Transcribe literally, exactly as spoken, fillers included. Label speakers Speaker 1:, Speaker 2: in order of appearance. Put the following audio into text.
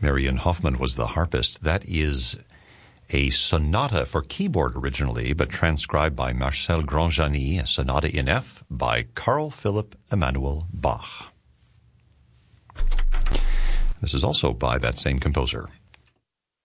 Speaker 1: Marian Hoffman was the harpist. That is a sonata for keyboard originally, but transcribed by Marcel Grandjani, a sonata in F by Carl Philipp Emanuel Bach. This is also by that same composer.